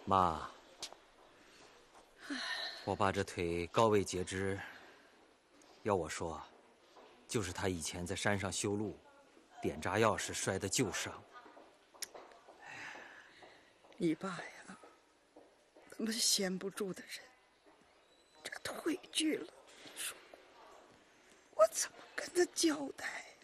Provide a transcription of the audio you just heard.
妈，我爸这腿高位截肢，要我说，就是他以前在山上修路，点炸药时摔的旧伤。 你爸呀，那么闲不住的人，这腿锯了，说我怎么跟他交代？